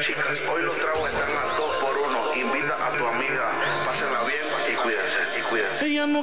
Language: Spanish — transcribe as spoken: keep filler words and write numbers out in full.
chicas, hoy los tragos están a dos por uno. Invita a tu amiga, pásenla bien y cuídense, y cuídense. Ella no